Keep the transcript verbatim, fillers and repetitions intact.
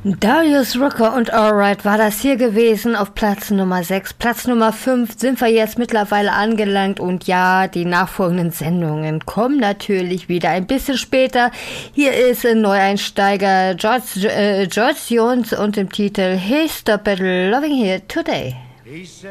Darius Rucker und Alright war das hier gewesen auf Platz Nummer sechs. Platz Nummer fünf sind wir jetzt mittlerweile angelangt und ja, die nachfolgenden Sendungen kommen natürlich wieder ein bisschen später. Hier ist ein Neueinsteiger George, äh, George Jones und im Titel He Stopped Loving Here Today.